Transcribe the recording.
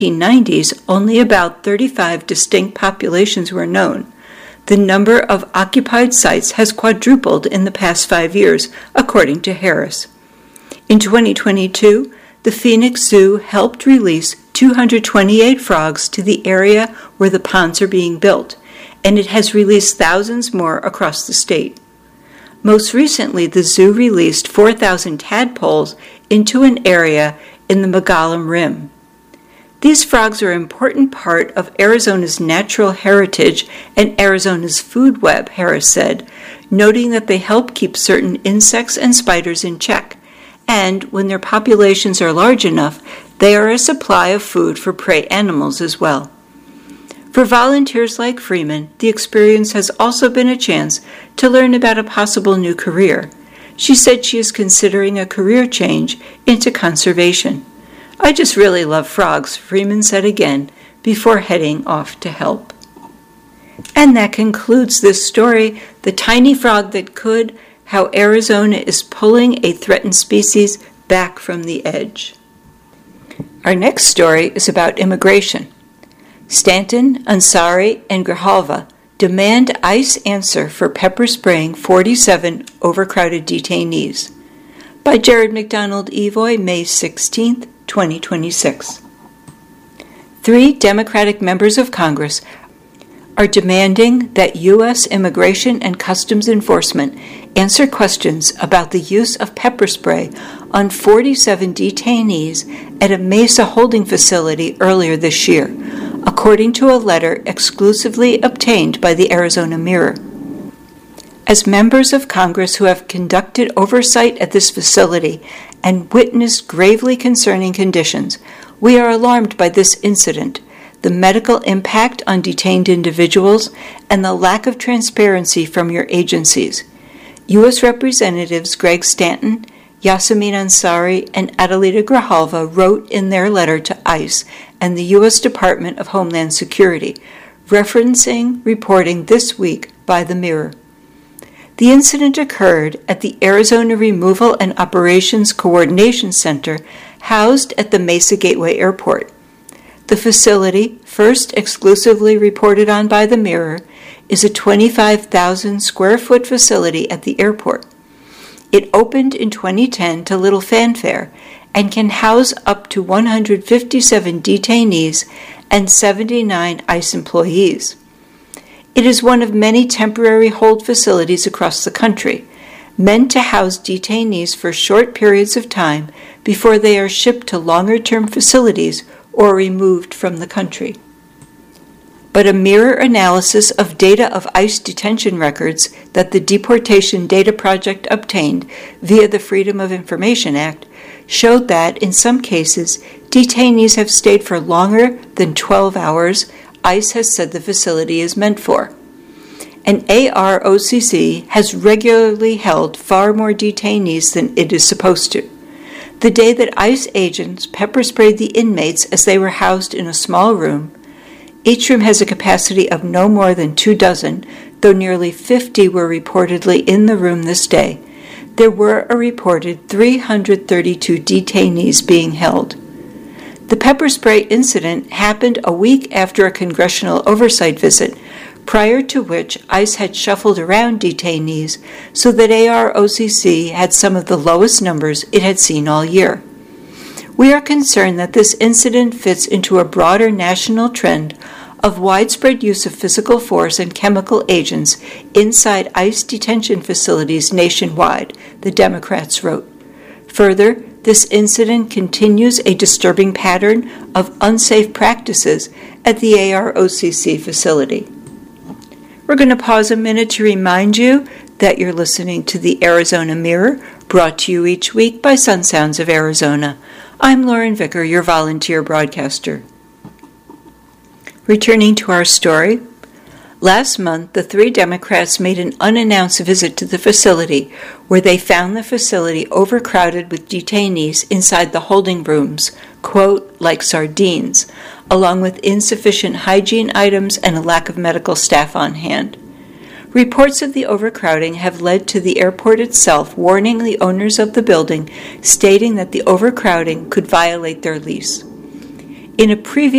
1990s, only about 35 distinct populations were known. The number of occupied sites has quadrupled in the past 5 years, according to Harris. In 2022, the Phoenix Zoo helped release 228 frogs to the area where the ponds are being built, and it has released thousands more across the state. Most recently, the zoo released 4,000 tadpoles into an area in the Mogollon Rim. These frogs are an important part of Arizona's natural heritage and Arizona's food web, Harris said, noting that they help keep certain insects and spiders in check, and when their populations are large enough, they are a supply of food for prey animals as well. For volunteers like Freeman, the experience has also been a chance to learn about a possible new career. She said she is considering a career change into conservation. "I just really love frogs," Freeman said again before heading off to help. And that concludes this story, The Tiny Frog That Could, How Arizona is Pulling a Threatened Species Back from the Edge. Our next story is about immigration. Stanton, Ansari, and Grijalva demand ICE answer for pepper spraying 47 overcrowded detainees. By Jared McDonald Evoy, May 16, 2026. 3 Democratic members of Congress are demanding that U.S. Immigration and Customs Enforcement answer questions about the use of pepper spray on 47 detainees at a Mesa holding facility earlier this year, according to a letter exclusively obtained by the Arizona Mirror. As members of Congress who have conducted oversight at this facility and witnessed gravely concerning conditions, we are alarmed by this incident, the medical impact on detained individuals, and the lack of transparency from your agencies. U.S. Representatives Greg Stanton, Yasamin Ansari, and Adelita Grijalva wrote in their letter to ICE and the U.S. Department of Homeland Security, referencing reporting this week by the Mirror. The incident occurred at the Arizona Removal and Operations Coordination Center housed at the Mesa Gateway Airport. The facility, first exclusively reported on by the Mirror, is a 25,000 square foot facility at the airport. It opened in 2010 to little fanfare and can house up to 157 detainees and 79 ICE employees. It is one of many temporary hold facilities across the country, meant to house detainees for short periods of time before they are shipped to longer-term facilities or removed from the country. But a Mirror analysis of data of ICE detention records that the Deportation Data Project obtained via the Freedom of Information Act showed that, in some cases, detainees have stayed for longer than 12 hours ICE has said the facility is meant for. And AROCC has regularly held far more detainees than it is supposed to. The day that ICE agents pepper sprayed the inmates as they were housed in a small room, each room has a capacity of no more than 24, though nearly 50 were reportedly in the room this day, there were a reported 332 detainees being held. The pepper spray incident happened a week after a congressional oversight visit, prior to which ICE had shuffled around detainees so that AROCC had some of the lowest numbers it had seen all year. We are concerned that this incident fits into a broader national trend of widespread use of physical force and chemical agents inside ICE detention facilities nationwide, the Democrats wrote. Further, this incident continues a disturbing pattern of unsafe practices at the AROCC facility. We're going to pause a minute to remind you that you're listening to the Arizona Mirror, brought to you each week by Sun Sounds of Arizona. I'm Lauren Vicker, your volunteer broadcaster. Returning to our story, last month the 3 Democrats made an unannounced visit to the facility where they found the facility overcrowded with detainees inside the holding rooms, quote, like sardines, along with insufficient hygiene items and a lack of medical staff on hand. Reports of the overcrowding have led to the airport itself warning the owners of the building, stating that the overcrowding could violate their lease. In a previous